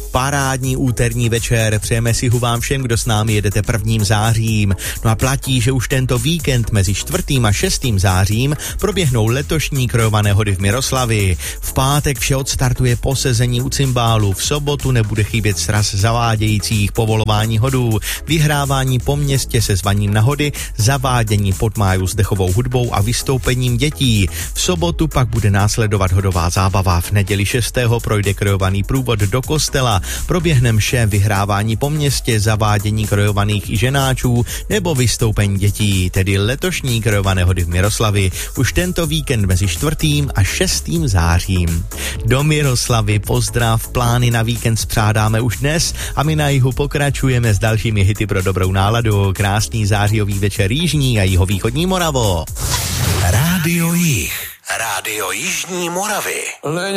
Parádní úterní večer, přejeme si ho vám všem, kdo s námi jedete 1. zářím. No a platí, že už tento víkend mezi 4. a 6. zářím proběhnou letošní krojované hody v Miroslavi. V pátek vše odstartuje posezení u cymbálu, v sobotu nebude chybět sraz zavádějících, povolování hodů, vyhrávání po městě se zvaním na hody, zavádění pod máju s dechovou hudbou a vystoupením dětí. V sobotu pak bude následovat hodová zábava. V neděli 6. projde krojovaný průvod do kostela, proběhne mše, vyhrávání po městě, zavádění krojovaných i ženáčů nebo vystoupení dětí, tedy letošní krojované hody v Miroslavi už tento víkend mezi 4. a 6. zářím. Do Miroslavy pozdrav, plány na víkend spřádáme už dnes a my na jihu pokračujeme s dalšími hity pro dobrou náladu. Krásný zářijový večer jižní a jihovýchodní Moravo. Rádio Jih. Rádio Jižní Moravy.